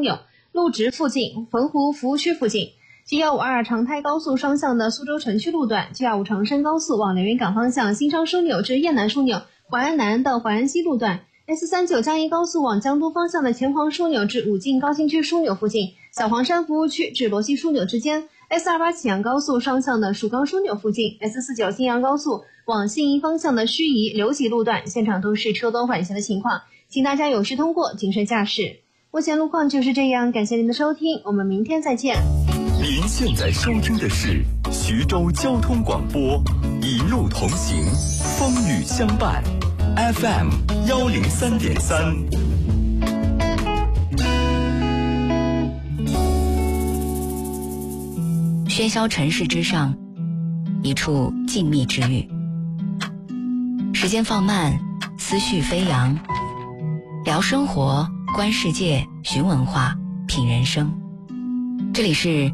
纽、路直附近、汾湖服务区附近。G152长胎高速双向的苏州城区路段， G25长深高速往连云港方向新昌枢纽至雁南枢纽、淮安南到淮安西路段， S39江一高速往江都方向的前黄枢纽至武进高新区枢纽附近，小黄山服务区至罗溪枢纽之间， S28启阳高速双向的蜀冈枢纽附近， S49新阳高速往信义方向的盱眙、刘集路段，现场都是车多缓行的情况，请大家有事通过，谨慎驾驶。目前路况就是这样，感谢您的收听，我们明天再见。 您现在收听的是徐州交通广播，一路同行，风雨相伴， FM 103.3。 喧嚣尘世之上，一处静谧之域。时间放慢，思绪飞扬，聊生活，观世界，寻文化，品人生。这里是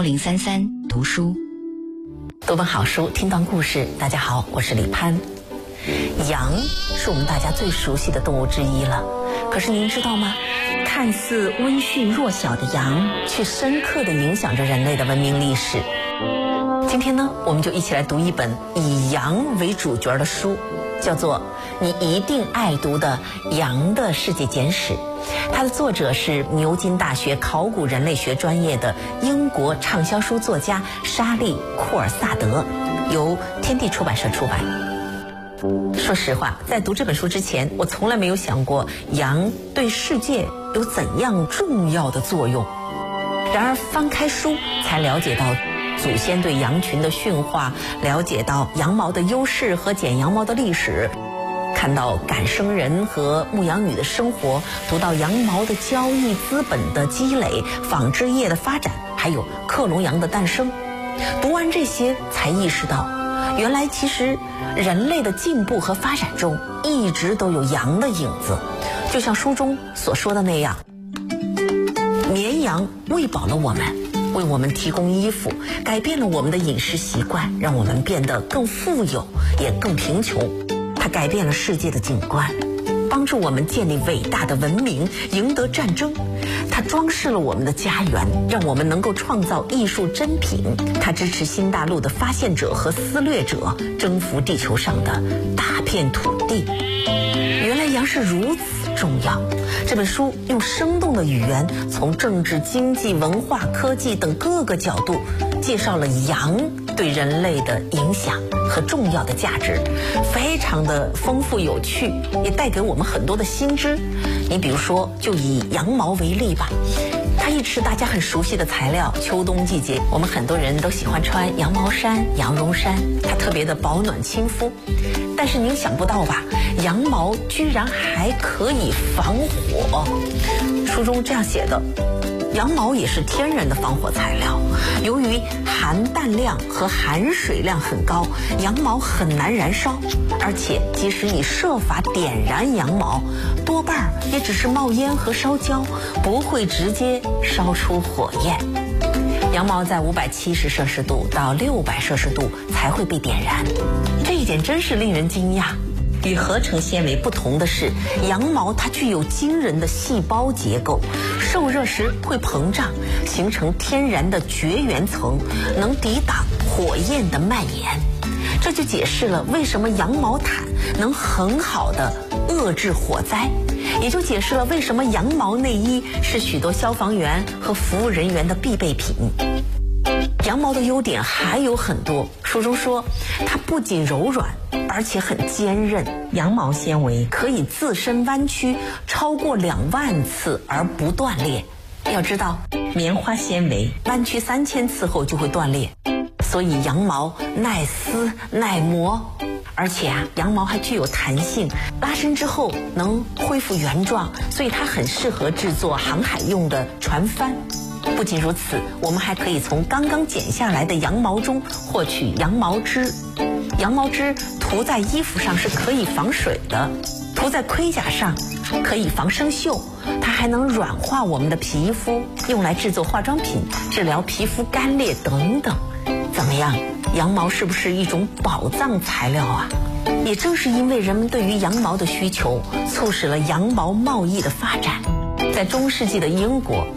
1033读书， 读本好书，听段故事。大家好，我是李潘。羊是我们大家最熟悉的动物之一了，可是您知道吗？看似温驯弱小的羊，却深刻地影响着人类的文明历史。今天呢，我们就一起来读一本以羊为主角的书，叫做《你一定爱读的羊的世界简史》。它的作者是牛津大学考古人类学专业的英国畅销书作家莎莉·库尔萨德，由天地出版社出版。说实话，在读这本书之前，我从来没有想过羊对世界有怎样重要的作用。然而翻开书，才了解到祖先对羊群的驯化，了解到羊毛的优势和剪羊毛的历史，看到赶生人和牧羊女的生活，读到羊毛的交易资本的积累，纺织业的发展，还有克隆羊的诞生。读完这些，才意识到原来其实人类的进步和发展中一直都有羊的影子。就像书中所说的那样，绵羊喂饱了我们，为我们提供衣服，改变了我们的饮食习惯，让我们变得更富有也更贫穷。它改变了世界的景观，帮助我们建立伟大的文明，赢得战争。它装饰了我们的家园，让我们能够创造艺术珍品。它支持新大陆的发现者和撕掠者征服地球上的大片土地。原来羊是如此重要。这本书用生动的语言，从政治、经济、文化、科技等各个角度介绍了羊对人类的影响和重要的价值，非常的丰富有趣，也带给我们很多的新知。你比如说，就以羊毛为例吧，它一直是大家很熟悉的材料。秋冬季节，我们很多人都喜欢穿羊毛衫、羊绒衫，它特别的保暖亲肤。但是您想不到吧，羊毛居然还可以防火。书中这样写的：羊毛也是天然的防火材料，由于含氮量和含水量很高，羊毛很难燃烧，而且即使你设法点燃羊毛，多半也只是冒烟和烧焦，不会直接烧出火焰。羊毛在570摄氏度到600摄氏度才会被点燃，这一点真是令人惊讶。与合成纤维不同的是，羊毛它具有惊人的细胞结构，受热时会膨胀，形成天然的绝缘层，能抵挡火焰的蔓延。这就解释了为什么羊毛毯能很好的遏制火灾，也就解释了为什么羊毛内衣是许多消防员和服务人员的必备品。羊毛的优点还有很多，书中说它不仅柔软，而且很坚韧。羊毛纤维可以自身弯曲超过2万次而不断裂。要知道，棉花纤维弯曲3000次后就会断裂，所以羊毛耐撕耐磨。而且羊毛还具有弹性，拉伸之后能恢复原状，所以它很适合制作航海用的船帆。不仅如此，我们还可以从刚刚剪下来的羊毛中获取羊毛织。羊毛织涂在衣服上是可以防水的，涂在盔甲上可以防生锈，它还能软化我们的皮肤，用来制作化妆品，治疗皮肤干裂等等。怎么样，羊毛是不是一种宝藏材料啊？也正是因为人们对于羊毛的需求，促使了羊毛贸易的发展。在中世纪的英国，